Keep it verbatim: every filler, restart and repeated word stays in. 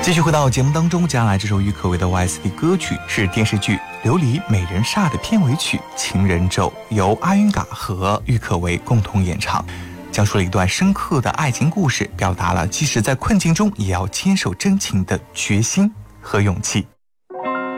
继续回到节目当中，接下来这首郁可唯的 O S T 歌曲是电视剧《琉璃美人煞》的片尾曲《情人咒》，由阿云嘎和郁可唯共同演唱，讲述了一段深刻的爱情故事，表达了即使在困境中也要坚守真情的决心和勇气。